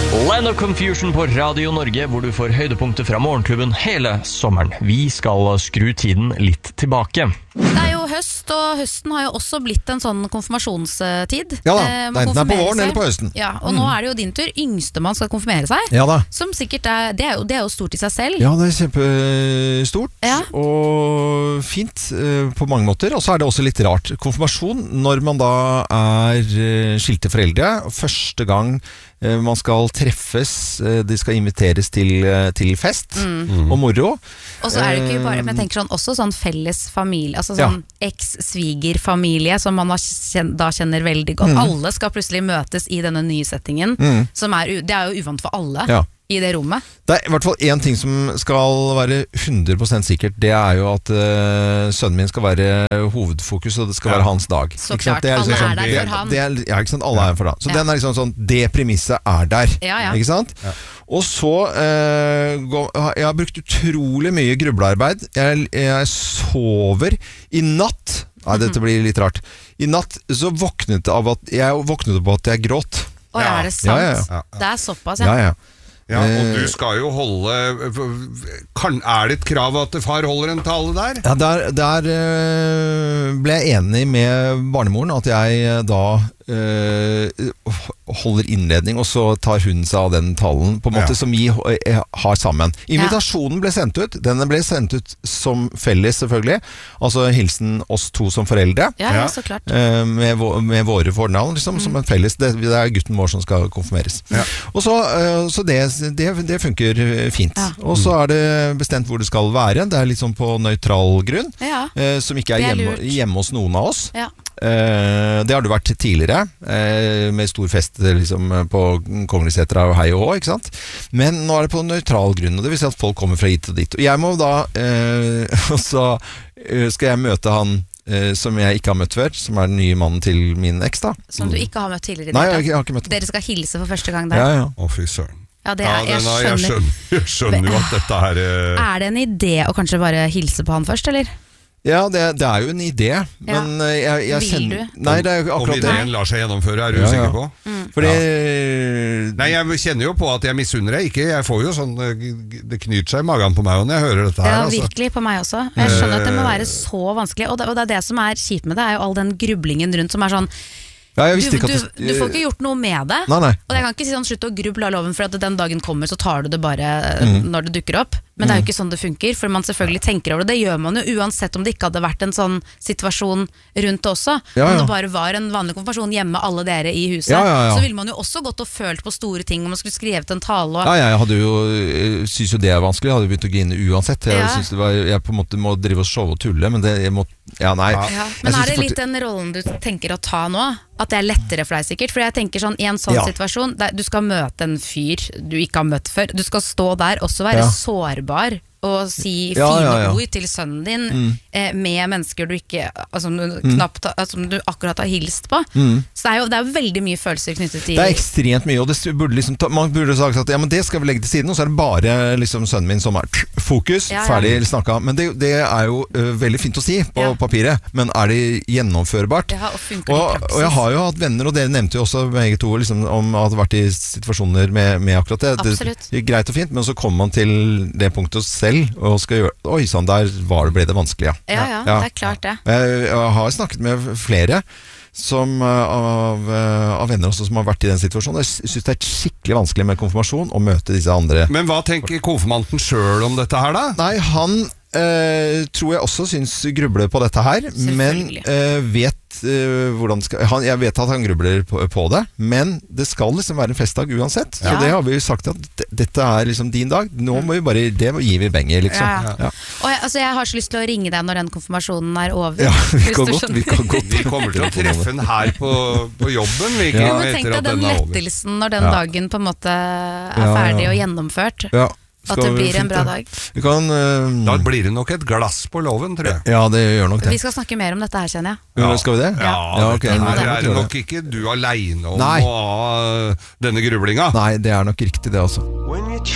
Land of Confusion på Radio Norge, hvor du får høydepunkter fra morgenklubben hele sommeren. Vi skal skru tiden litt tilbake. Det er jo høst, og høsten har jo også blitt en sånn konfirmasjonstid. Ja da, det enten er på våren eller på høsten. Ja, og nå er det jo din tur. Yngstemann skal konfirmere seg. Ja da. Som sikkert det er jo stort i seg selv. Ja, det er kjempestort, ja. Og fint på mange måter. Og så er det også litt rart. Konfirmasjon, når man da er skilte foreldre, første gang man skal treffes, de skal inviteres til fest og moro. Og så er det ikke bare, men jeg tenker sånn, også sånn felles familie, altså sånn eks-svigerfamilie som man da kjenner veldig godt. Alle skal plutselig møtes i denne nye settingen, det er jo uvant for alle i det rommet. Det er i hvert fall en ting som skal være 100% sikkert, det er jo at sønnen min skal være hovedfokus, og det skal være hans dag. Så klart, alle er der for han. Ja, ikke sant, alle er for han. Så den er liksom sånn, det premisset er der, ikke sant? Ja. Og så, jeg har brukt utrolig mye grublearbeid. Jeg sover i natt. Nei, dette blir litt rart. I natt så våknet jeg opp at jeg gråt. Og er det sant? Ja. Det er såpass, Ja, og du skal jo holde er det et krav at far holder en tale der? Ja, der ble jeg enig med barnemoren at jeg da holder innledning, og så tar hun seg av den talen på en måte som vi har sammen. Invitasjonen ble sendt ut. Den ble sendt ut som felles, selvfølgelig. Altså hilsen oss to som foreldre. Ja, så klart. Med våre fornavn, liksom, som en felles. Det er gutten vår som skal konfirmeres. Og så det funker fint. Og så er det bestemt hvor det skal være. Det er litt sånn på nøytral grunn, som ikke er hjemme hos noen av oss. Det har det vært tidligere, med stor fest liksom, på Konglesetra og hei og hå, ikke sant? Men nå er det på nøytral grunn, og det vil si at folk kommer fra hit og dit. Og jeg må da, og så skal jeg møte han som jeg ikke har møtt før, som er den nye mannen til min eks da. Som du ikke har møtt tidligere? Nei, jeg har ikke møtt. Dere skal hilse for første gang der? Ja. Å, fy søren. Jeg skjønner jo at dette her Er det en idé å kanskje bare hilse på han først, eller? Ja, det er jo en idé, men jeg kjenner... Nei, det er jo akkurat det. Om ideen lar seg gjennomføre, er du sikker på? Fordi... Nei, jeg kjenner jo på at jeg misunner deg ikke. Jeg får jo sånn, det knyter seg i magen på meg når jeg hører dette her. Ja, virkelig på meg også. Jeg skjønner at det må være så vanskelig, og det er det som er kjipt med det, er jo all den grublingen rundt som er sånn... Du får ikke gjort noe med det. Nei. Og jeg kan ikke si sånn slutt å gruble av loven, for at den dagen kommer så tar du det bare når det dukker opp. Men det er jo ikke sånn det funker, for man selvfølgelig tenker over det. Det gjør man jo uansett om det ikke hadde vært en sånn situasjon rundt det også. Om det bare var en vanlig konfirmasjon hjemme, alle dere i huset, så ville man jo også gått og følt på store ting, om man skulle skrevet en tale. Jeg hadde jo, synes jo det er vanskelig. Jeg hadde begynt å grine uansett. Jeg synes jeg på en måte må drive og show og tulle, men det jeg må... Men er det litt den rollen du tenker å ta nå? At det er lettere for deg sikkert? For jeg tenker sånn, i en sånn situasjon, du skal møte en fyr du ikke har møtt før. Du skal stå der, også være sårbar og si fine ord til sønnen din med mennesker du ikke som du akkurat har hilst på. Så det er jo veldig mye følelser knyttet til. Det er ekstremt mye, og det burde liksom, man burde sagt at men det skal vi legge til siden, og så er det bare liksom sønnen min som er fokus, ferdig snakket. Men det er jo veldig fint å si på papiret, men er det gjennomførbart? Og funker det i praksis? Og jeg har jo hatt venner, og dere nevnte jo også begge to liksom, om at det har vært i situasjoner med akkurat det. Absolutt. Det er greit og fint, men så kommer man til det punktet og skal gjøre, sånn, der ble det vanskelig, det er klart det. Jeg har snakket med flere av venner også som har vært i den situasjonen. Jeg synes det er skikkelig vanskelig med konfirmasjon å møte disse andre. Men hva tenker konfirmanten selv om dette her da? Nei, han tror jeg også synes grubler på dette her, men vet hvordan det skal, jeg vet at han grubler på det, men det skal liksom være en festdag uansett, så det har vi jo sagt at dette er liksom din dag, nå må vi bare, det gir vi benger liksom. Og jeg har så lyst til å ringe deg når den konfirmasjonen er over. Ja, vi kan godt. Vi kommer til å treffe den her på jobben, tenk deg den lettelsen når den dagen på en måte er ferdig og gjennomført. At det blir en bra dag. Da blir det nok et glass på loven, tror jeg. Ja, det gjør nok det. Vi skal snakke mer om dette her, kjenner jeg. Skal vi det? Ja, her er det nok ikke du alene om å ha denne grublinga. Nei, det er nok riktig det også.